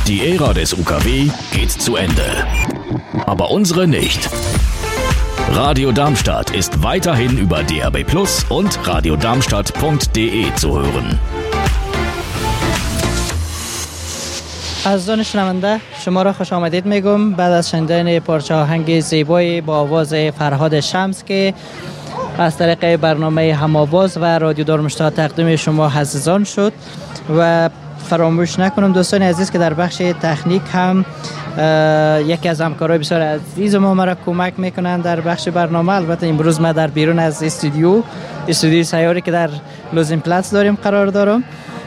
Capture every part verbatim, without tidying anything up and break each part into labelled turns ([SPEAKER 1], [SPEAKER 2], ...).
[SPEAKER 1] Die Ära des U K W geht zu Ende. Aber unsere nicht. Radio Darmstadt ist weiterhin über D A B Plus und radiodarmstadt punkt de zu hören.
[SPEAKER 2] عزیزان شنونده شما را خوش آمدید میگم بعد از شنیدن پارچه آهنگ زیبای با آواز فرهاد شمس که از طریق برنامه هم‌آواز و رادیو دارمشتاد تقدیم شما عزیزان شد. و فراموش نکنم دوستان عزیز که در بخش تکنیک هم یکی از همکارای بسیار عزیز ما مرا کمک میکنند در بخش برنامه. البته امروز ما در بیرون از استودیو استودیو سیاری که در لوزین پلاس داریم قرار دارم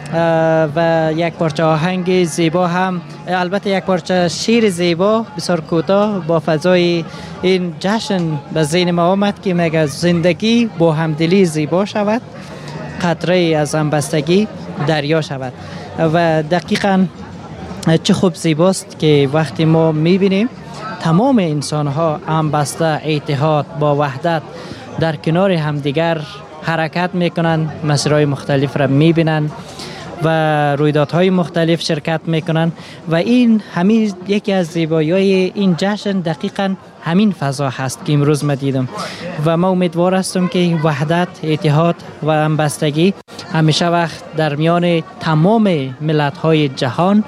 [SPEAKER 2] و یک پارچه آهنگ زیبا هم، البته یک پارچه شعر زیبا بسیار کوتاه با فضای این جشن به ذهن ما آمد که میگه زندگی با همدلی زیبا شود، قطره از همبستگی دریا شود. و دقیقاً چه خوب زیباست که وقتی ما میبینیم تمام انسان ها همبسته، اتحاد با وحدت در کنار همدیگر حرکت میکنن، مسیرهای مختلف را میبینن و رویدادهای مختلف شرکت میکنن و این همین یکی از زیبایی‌های این جشن دقیقاً همین فضا هست که امروز ما دیدم و ما امیدوار هستم که وحدت، اتحاد و همبستگی همیشه وقت در میان تمام ملت‌های جهان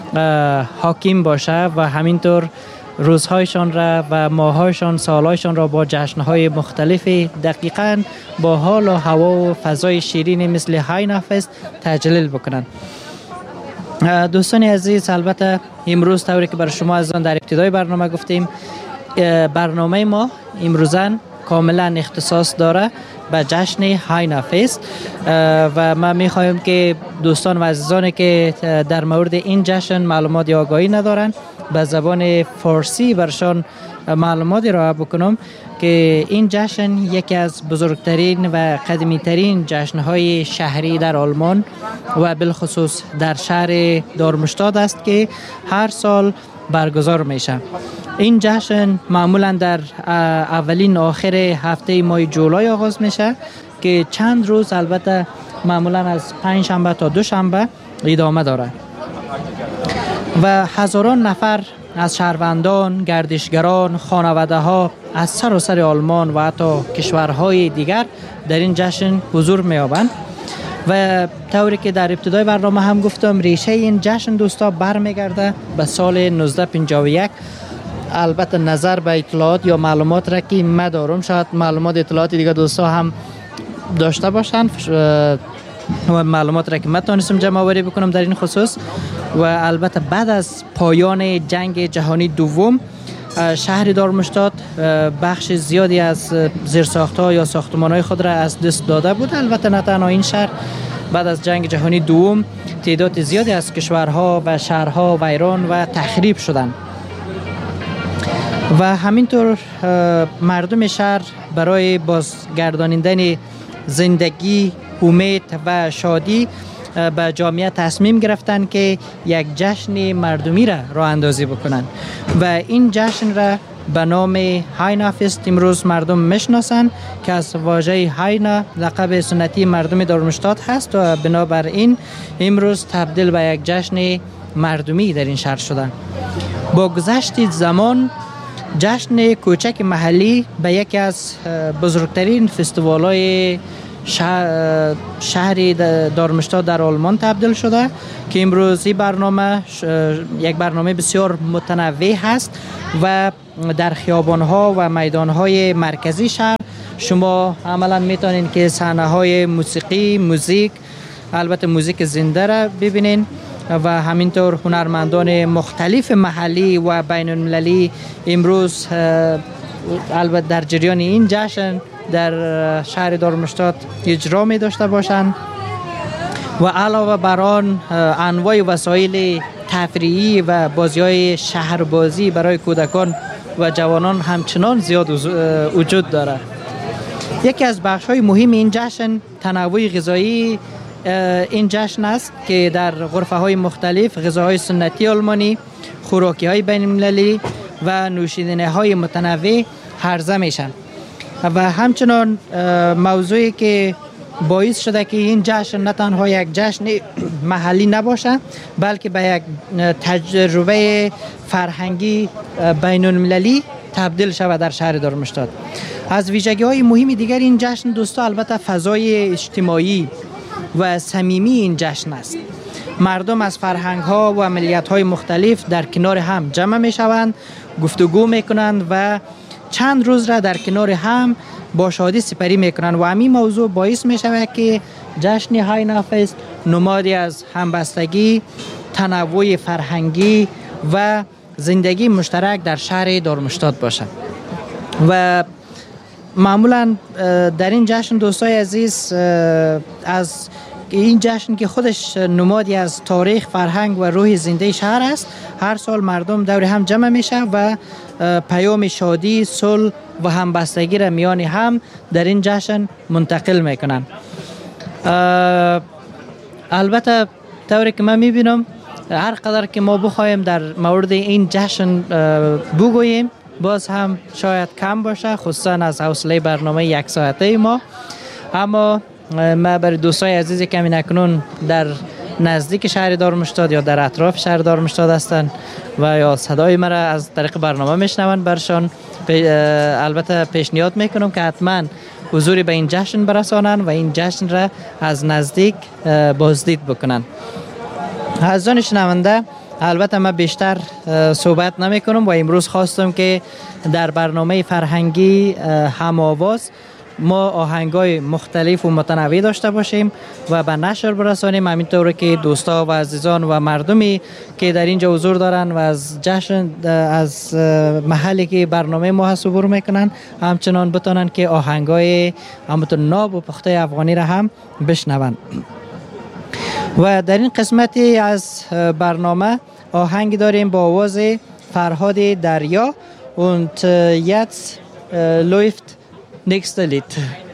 [SPEAKER 2] حاکم باشه و همینطور روزهایشان را و ماهایشان، سالهایشان را با جشنهای مختلف دقیقاً با حال و هوا و فضای شیرین مثل هاینا فست تجلیل بکنند. دوستان عزیز، البته امروز طوری که برای شما از آن در ابتدای برنامه گفتیم، برنامه ما امروزن کاملا اختصاص داره به جشن هاینا فست و ما میخوایم که دوستان و عزیزانی که در مورد این جشن معلومات یا آگاهی ندارن به زبان فارسی برشان معلومات ارائه بکنم که این جشن یکی از بزرگترین و قدیمی ترین جشنهای شهری در آلمان و بالخصوص در شهر دارمشتاد است که هر سال برگزار میشه. این جشن معمولا در اولین آخر هفته ماه جولای آغاز میشه که چند روز، البته معمولا از پنج شنبه تا دو شنبه ادامه داره و هزاران نفر از شهروندان، گردشگران، خانواده ها از سراسر آلمان و حتی کشورهای دیگر در این جشن حضور می‌یابند و طوری که در ابتدای برنامه هم گفتم ریشه این جشن دوستا برمیگرده به سال نوزده پنجاه و یک. البته نظر به اطلاعات یا معلومات را که من دارم، شاید معلومات اطلاعات دیگه دوستا هم داشته باشن و معلومات را که من تونستم جمع آوری بکنم در این خصوص. و البته بعد از پایان جنگ جهانی دوم شهر دارمشتاد بخش زیادی از زیرساخت‌ها یا ساختمان‌های خود را از دست داده بود. البته نه تنها این شهر، بعد از جنگ جهانی دوم تعداد زیادی از کشورها و شهرها ویران و تخریب شدند و همینطور مردم شهر برای بازگردانیدن زندگی، امید و شادی به جامعه تصمیم گرفتن که یک جشن مردمی را راه اندازی بکنن و این جشن را به نام هاینا فست امروز مردم میشناسن که از واژه هاینا لقب سنتی مردم دارمشتاد هست و بنابراین امروز تبدیل به یک جشن مردمی در این شهر شدن. با گذشت زمان جشن کوچک محلی به یکی از بزرگترین فستیوال‌های شهر, شهر دارمشتاد در آلمان تبدیل شده که امروز این برنامه یک برنامه بسیار متنوع هست و در خیابان‌ها و میدان‌های مرکزی شهر شما عملاً میتونین که صحنه‌های موسیقی، موزیک، البته موزیک زنده را ببینین و همینطور هنرمندان مختلف محلی و بین المللی امروز البته در جریان این جشن در شهر دارمشتاد اجرا می داشته باشند و علاوه بر آن انواع وسایل تفریحی و بازی‌های شهربازی برای کودکان و جوانان همچنان زیاد وجود دارد. یکی از بخش‌های مهم این جشن تنوع غذایی این جشن است که در غرفه‌های مختلف غذاهای سنتی آلمانی، خوراکی‌های بین‌المللی و نوشیدنی‌های متنوع عرضه میشن و همچنان موضوعی که باعث شده که این جشن نه تنها یک جشن محلی نباشه بلکه به یک تجربه فرهنگی بین المللی تبدیل شود در شهر دارمشتاد. از ویژگی های مهم دیگر این جشن دوستا البته فضای اجتماعی و صمیمی این جشن است. مردم از فرهنگ ها و ملیت های مختلف در کنار هم جمع می شوند، گفتگو می کنند و چند روز را در کنار هم با شادی سپری می کنند و همین موضوع باعث می شود که جشن های نافست نمادی از همبستگی، تنوع فرهنگی و زندگی مشترک در شهر دارمشتاد باشد. و معمولا در این جشن دوستای عزیز از این جشن که خودش نمادی از تاریخ، فرهنگ و روح زنده شهر است، هر سال مردم دور هم جمع میشه و پیام شادی، صلح و همبستگی را میان هم در این جشن منتقل میکنن. البته طوری که من میبینم هر قدر که ما بخوایم در مورد این جشن بگوییم باز هم شاید کم باشه، خصوصا از حوصله برنامه یک ساعته ما. اما ما برای دوستای عزیزی که همین اکنون در نزدیک شهر دارمشتاد یا در اطراف شهر دارمشتاد هستند و یا صدای مرا از طریق برنامه میشنوند، برشان البته پیشنهاد میکنم که حتما حضوری به این جشن برسانند و این جشن را از نزدیک بازدید بکنند. عزیزان شنونده، البته من بیشتر صحبت نمی کنم و امروز خواستم که در برنامه فرهنگی هم‌آواز ما آهنگای مختلف و متنوع داشته باشیم و به نشر برسانیم، همینطور که دوستا و عزیزان و مردمی که در اینجا حضور دارن و از جشن از محلی که برنامه ما هست عبور میکنن همچنان بتونن که آهنگای همونطور ناب و پخته افغانی را هم بشنون. و در این قسمتی از برنامه آهنگ داریم با آواز فرهاد دریا und jetzt läuft nächste Lied.